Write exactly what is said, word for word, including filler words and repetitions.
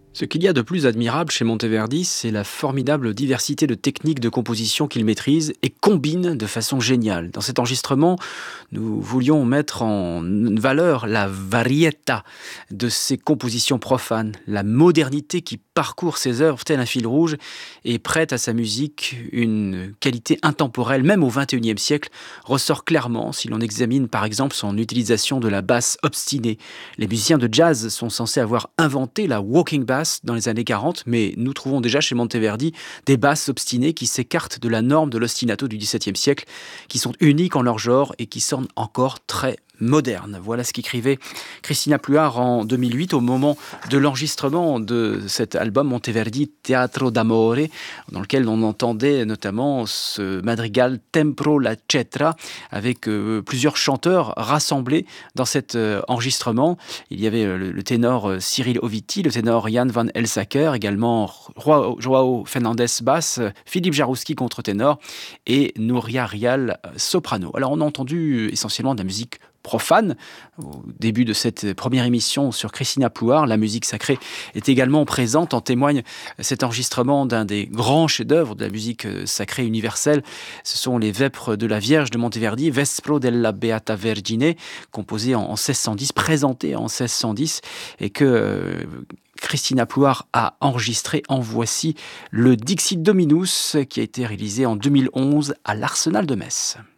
Ce qu'il y a de plus admirable chez Monteverdi, c'est la formidable diversité de techniques de composition qu'il maîtrise et combine de façon géniale. Dans cet enregistrement, nous voulions mettre en valeur la varietà de ses compositions profanes, la modernité qui parcourt ses œuvres tel un fil rouge et prête à sa musique une qualité intemporelle, même au vingt et unième siècle, ressort clairement si l'on examine par exemple son utilisation de la basse obstinée. Les musiciens de jazz sont censés avoir inventé la walking bass dans les années quarante, mais nous trouvons déjà chez Monteverdi des basses obstinées qui s'écartent de la norme de l'ostinato du dix-septième siècle, qui sont uniques en leur genre et qui sonnent encore très moderne. Voilà ce qu'écrivait Christina Pluart en deux mille huit au moment de l'enregistrement de cet album Monteverdi Teatro d'Amore, dans lequel on entendait notamment ce madrigal Tempro la Cetra avec euh, plusieurs chanteurs rassemblés dans cet euh, enregistrement. Il y avait le, le ténor euh, Cyril Oviti, le ténor Jan van Elsacker, également Roi- Joao Fernandez basse, Philippe Jarouski contre-ténor et Nouria Rial euh, soprano. Alors on a entendu euh, essentiellement de la musique profane. Au début de cette première émission sur Christina Plouard, la musique sacrée est également présente. En témoigne cet enregistrement d'un des grands chefs-d'œuvre de la musique sacrée universelle. Ce sont les Vêpres de la Vierge de Monteverdi, Vespro della Beata Vergine, composé en, en seize cent dix, présenté en seize cent dix, et que euh, Christina Plouard a enregistré. En voici le Dixit Dominus, qui a été réalisé en deux mille onze à l'Arsenal de Metz.